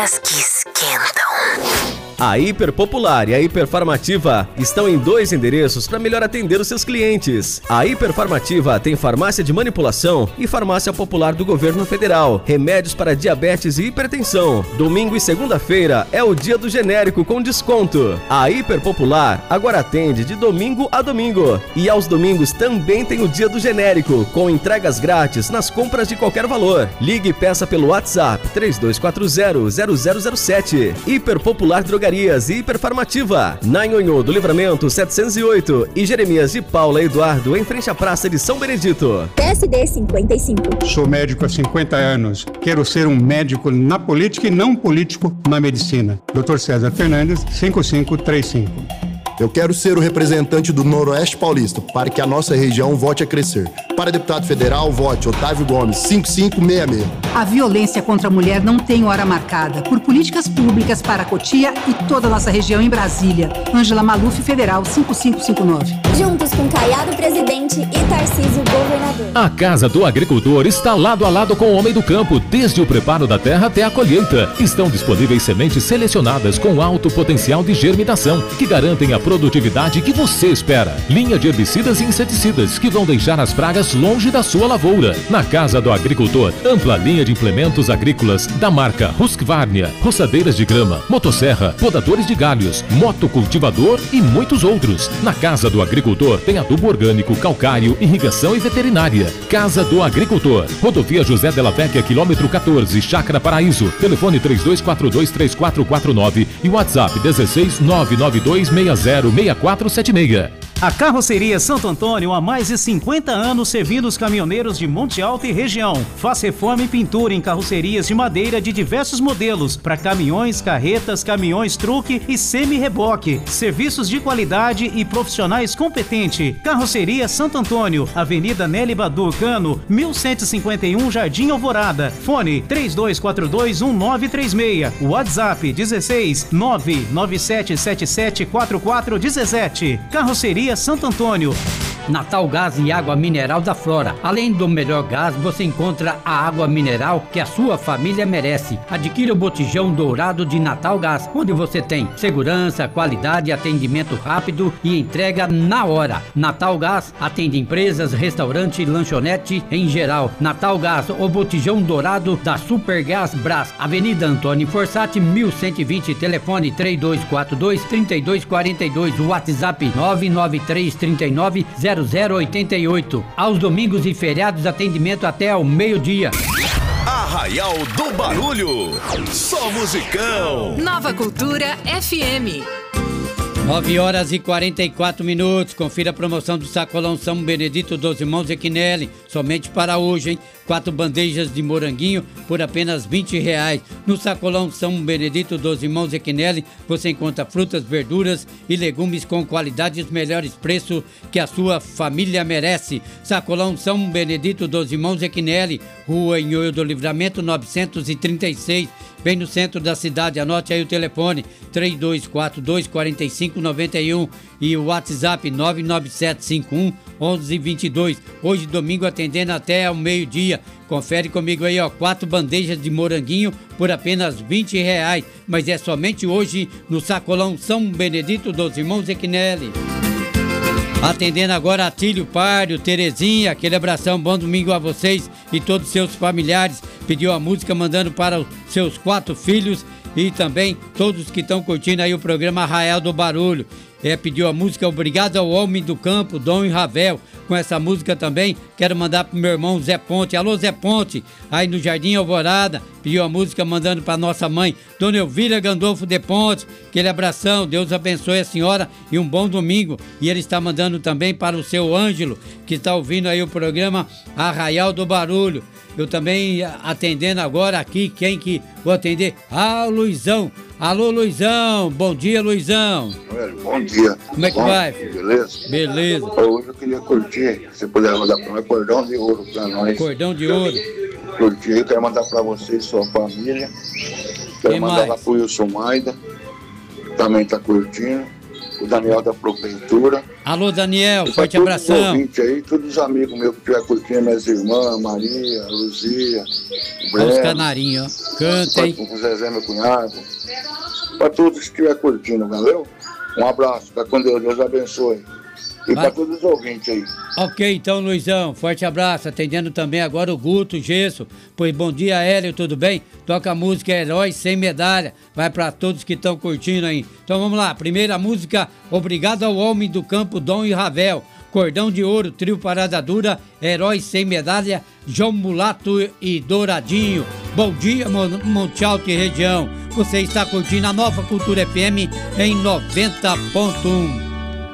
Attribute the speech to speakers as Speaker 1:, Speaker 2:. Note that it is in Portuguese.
Speaker 1: As que esquentam.
Speaker 2: A Hiper Popular e a Hiperfarmativa estão em 2 endereços para melhor atender os seus clientes. A Hiperfarmativa tem farmácia de manipulação e farmácia popular do governo federal, remédios para diabetes e hipertensão. Domingo e segunda-feira é o dia do genérico com desconto. A Hiper Popular agora atende de domingo a domingo. E aos domingos também tem o dia do genérico, com entregas grátis nas compras de qualquer valor. Ligue e peça pelo WhatsApp 3240-0007. Hiper Popular Drogarias e Hiperfarmativa, na Nhonhô do Livramento 708 e Jeremias de Paula Eduardo, em frente à Praça de São Benedito.
Speaker 3: PSD 55.
Speaker 4: Sou médico há 50 anos. Quero ser um médico na política e não político na medicina. Dr. César Fernandes, 5535.
Speaker 5: Eu quero ser o representante do Noroeste Paulista para que a nossa região volte a crescer. Para deputado federal, vote Otávio Gomes, 5566.
Speaker 6: A violência contra a mulher não tem hora marcada. Por políticas públicas para Cotia e toda a nossa região em Brasília. Ângela Maluf, Federal, 5559.
Speaker 3: Juntos com Caiado, presidente, e Tarcísio, governador.
Speaker 7: A Casa do Agricultor está lado a lado com o homem do campo, desde o preparo da terra até a colheita. Estão disponíveis sementes selecionadas com alto potencial de germinação, que garantem a produtividade que você espera. Linha de herbicidas e inseticidas que vão deixar as pragas longe da sua lavoura. Na Casa do Agricultor, ampla linha de implementos agrícolas da marca Husqvarna, roçadeiras de grama, motosserra, podadores de galhos, motocultivador e muitos outros. Na Casa do Agricultor tem adubo orgânico, calcário, irrigação e veterinária. Casa do Agricultor, Rodovia José Della Vecchia, quilômetro 14, Chácara Paraíso. Telefone 3242-3449 e WhatsApp 16992606476.
Speaker 8: A Carroceria Santo Antônio há mais de 50 anos servindo os caminhoneiros de Monte Alto e região. Faz reforma e pintura em carrocerias de madeira de diversos modelos para caminhões, carretas, caminhões truque e semi-reboque. Serviços de qualidade e profissionais competentes. Carroceria Santo Antônio, Avenida Nelly Badu Cano, 1151 Jardim Alvorada. Fone 32421936. WhatsApp 16 997774417. Carroceria Santo Antônio.
Speaker 9: Natal Gás e Água Mineral da Flora. Além do melhor gás, você encontra a água mineral que a sua família merece. Adquira o botijão dourado de Natal Gás, onde você tem segurança, qualidade, atendimento rápido e entrega na hora. Natal Gás atende empresas, restaurante, lanchonete em geral. Natal Gás, o botijão dourado da Supergás Brás. Avenida Antônio Forsatti, 1120, telefone 3242-3242, WhatsApp 993390088. Aos domingos e feriados, atendimento até ao meio-dia.
Speaker 10: Arraial do Barulho, só musicão.
Speaker 1: Nova Cultura FM.
Speaker 9: 9h44. Confira a promoção do Sacolão São Benedito dos Irmãos Equinelli. Somente para hoje, hein? 4 bandejas de moranguinho por apenas R$20. No Sacolão São Benedito dos Irmãos Equinelli, você encontra frutas, verduras e legumes com qualidade e os melhores preços que a sua família merece. Sacolão São Benedito dos Irmãos Equinelli, Rua Nhonhô do Livramento 936, bem no centro da cidade. Anote aí o telefone 3242-4591 e o WhatsApp 99751-1122. Hoje, domingo, atendendo até ao meio-dia. Confere comigo aí, ó, 4 bandejas de moranguinho por apenas R$20. Mas é somente hoje no Sacolão São Benedito dos Irmãos Equinelli. Atendendo agora Atílio Pardo, Terezinha, aquele abração, bom domingo a vocês e todos os seus familiares. Pediu a música mandando para os seus 4 filhos e também todos que estão curtindo aí o programa Arraial do Barulho. Pediu a música Obrigado ao Homem do Campo, Dom e Ravel. Com essa música também quero mandar pro meu irmão Zé Ponte. Alô, Zé Ponte, aí no Jardim Alvorada. Pediu a música mandando para nossa mãe, Dona Elvira Gandolfo de Ponte. Aquele abração, Deus abençoe a senhora e um bom domingo. E ele está mandando também para o seu Ângelo, que está ouvindo aí o programa Arraial do Barulho. Eu também atendendo agora aqui, quem que vou atender? Luizão. Alô, Luizão. Bom dia, Luizão.
Speaker 11: Bom dia.
Speaker 9: Como é que vai?
Speaker 11: Beleza?
Speaker 9: Beleza.
Speaker 11: Hoje eu queria curtir, se puder mandar para nós, cordão de ouro para nós.
Speaker 9: Cordão de ouro.
Speaker 11: Curtir, eu quero mandar para você e sua família. Quero mandar lá pro Wilson Maida, também tá curtindo. o Daniel da Prefeitura.
Speaker 9: Alô, Daniel,
Speaker 11: E
Speaker 9: forte
Speaker 11: pra todos os
Speaker 9: abração.
Speaker 11: ouvintes aí, todos os amigos meus que estiver curtindo, minhas irmãs, Maria, Luzia, o
Speaker 9: Olha os
Speaker 11: Breno,
Speaker 9: canarinhos, ó. Canta, hein?
Speaker 11: o Zezé, meu cunhado. Para todos que estiver curtindo, valeu? Um abraço, fica com Deus, Deus abençoe. E
Speaker 9: Vai.
Speaker 11: para todos os ouvintes aí.
Speaker 9: Ok, então, Luizão, forte abraço. Atendendo também agora o Guto Gesso. Pois bom dia, Hélio, tudo bem? Toca a música Herói Sem Medalha. Vai pra todos que estão curtindo aí. Então vamos lá, primeira música, Obrigado ao Homem do Campo, Dom e Ravel. Cordão de Ouro, Trio Parada Dura, Herói Sem Medalha, João Mulato e Douradinho. Bom dia, Monte Alto e região. Você está curtindo a Nova Cultura FM em 90.1.